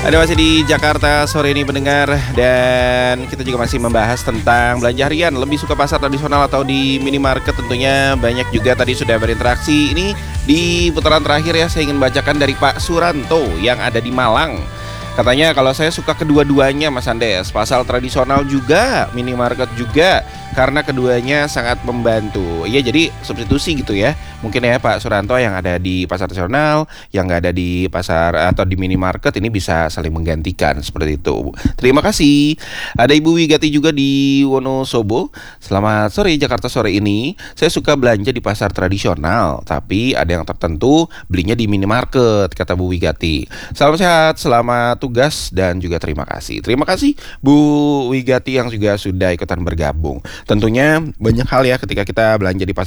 Ada masih di Jakarta sore ini pendengar, dan kita juga masih membahas tentang belanja harian. Lebih suka pasar tradisional atau di minimarket? Tentunya banyak juga tadi sudah berinteraksi. Ini di putaran terakhir ya, saya ingin bacakan dari Pak Suranto yang ada di Malang. Katanya kalau saya suka kedua-duanya Mas Andes, pasar tradisional juga, minimarket juga, karena keduanya sangat membantu. Iya, jadi substitusi gitu ya. Mungkin ya Pak Suranto yang ada di pasar tradisional, yang nggak ada di pasar atau di minimarket, ini bisa saling menggantikan seperti itu. Terima kasih. Ada Ibu Wigati juga di Wonosobo. Selamat sore Jakarta sore ini. Saya suka belanja di pasar tradisional, tapi ada yang tertentu belinya di minimarket, kata Bu Wigati. Salam sehat, selamat tugas, dan juga terima kasih. Terima kasih Bu Wigati yang juga sudah ikutan bergabung. Tentunya banyak hal ya ketika kita belanja di pasar